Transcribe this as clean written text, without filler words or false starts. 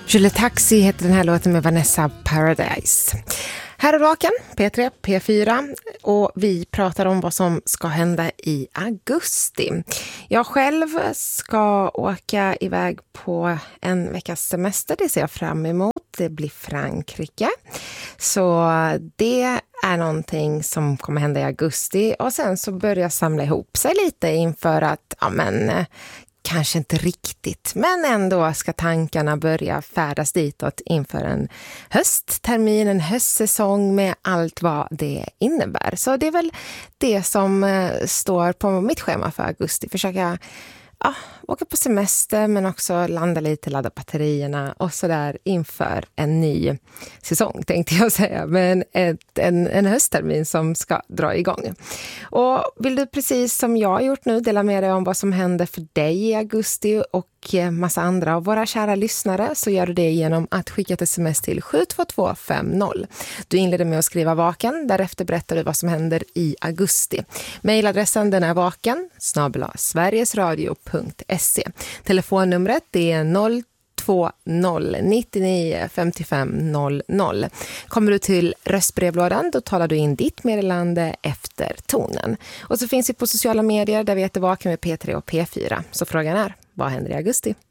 Julie Taxi heter den här låten med Vanessa Paradise. Här är Vaken, P3, P4 och vi pratar om vad som ska hända i augusti. Jag själv ska åka iväg på en veckas semester, det ser jag fram emot. Det blir Frankrike. Så det är någonting som kommer hända i augusti och sen så börjar samla ihop sig lite inför att, kanske inte riktigt, men ändå ska tankarna börja färdas ditåt inför en hösttermin, en höstsäsong med allt vad det innebär. Så det är väl det som står på mitt schema för augusti. Försöka åka på semester men också landa lite, ladda batterierna och sådär inför en ny säsong tänkte jag säga. Men en hösttermin som ska dra igång. Och vill du precis som jag har gjort nu dela med dig om vad som händer för dig i augusti och massa andra av våra kära lyssnare så gör du det genom att skicka ett sms till 72250. Du inleder med att skriva Vaken, därefter berättar du vad som händer i augusti. Mailadressen den är vaken@sverigesradio.se. Telefonnumret det är 020 99 55 00. Kommer du till röstbrevlådan då talar du in ditt meddelande efter tonen. Och så finns vi på sociala medier där vi heter Vaken med P3 och P4. Så frågan är, vad händer i augusti?